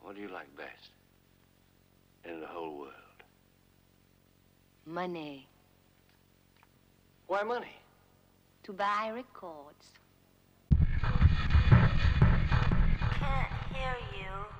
What do you like best in the whole world? Money. Why money? To buy records. Can't hear you.